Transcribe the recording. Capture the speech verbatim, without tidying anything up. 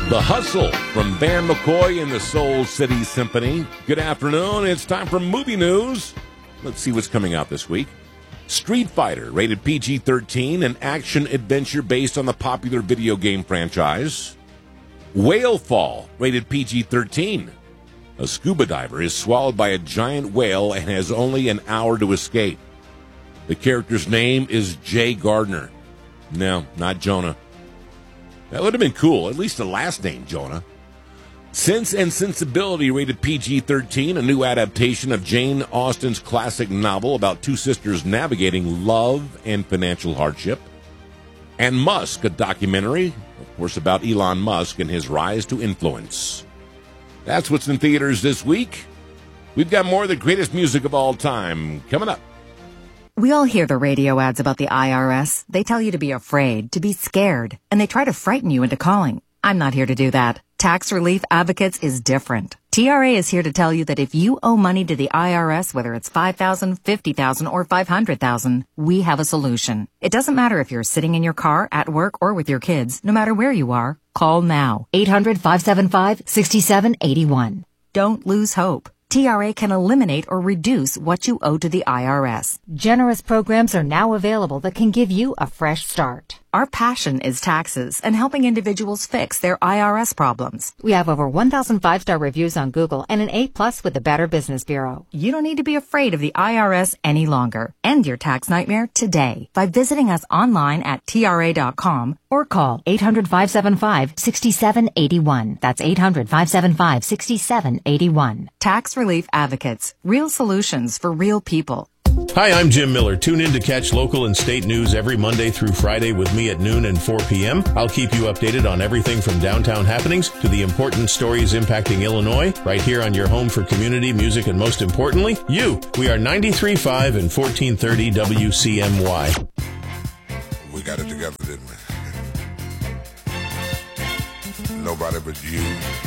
The Hustle from Van McCoy and the Soul City Symphony. Good afternoon. It's time for movie news. Let's see what's coming out this week. Street Fighter, rated P G thirteen, an action-adventure based on the popular video game franchise. Whale Fall, rated P G thirteen. A scuba diver is swallowed by a giant whale and has only an hour to escape. The character's name is Jay Gardner. No, not Jonah. That would have been cool, at least the last name, Jonah. Sense and Sensibility, rated P G thirteen, a new adaptation of Jane Austen's classic novel about two sisters navigating love and financial hardship. And Musk, a documentary, of course, about Elon Musk and his rise to influence. That's what's in theaters this week. We've got more of the greatest music of all time coming up. We all hear the radio ads about the I R S. They tell you to be afraid, to be scared, and they try to frighten you into calling. I'm not here to do that. Tax Relief Advocates is different. T R A is here to tell you that if you owe money to the I R S, whether it's five thousand dollars, fifty thousand dollars, or five hundred thousand dollars, we have a solution. It doesn't matter if you're sitting in your car, at work, or with your kids. No matter where you are, call now. eight hundred, five seven five, six seven eight one. Don't lose hope. T R A can eliminate or reduce what you owe to the I R S. Generous programs are now available that can give you a fresh start. Our passion is taxes and helping individuals fix their I R S problems. We have over one thousand five-star reviews on Google and an A plus with the Better Business Bureau. You don't need to be afraid of the I R S any longer. End your tax nightmare today by visiting us online at T R A dot com or call eight hundred, five seven five, six seven eight one. That's eight hundred, five seven five, six seven eight one. Tax Relief Advocates. Real solutions for real people. Hi, I'm Jim Miller. Tune in to catch local and state news every Monday through Friday with me at noon and four p.m. I'll keep you updated on everything from downtown happenings to the important stories impacting Illinois, right here on your home for community, music, and most importantly, you. We are ninety-three point five and fourteen thirty W C M Y. We got it together, didn't we? Nobody but you.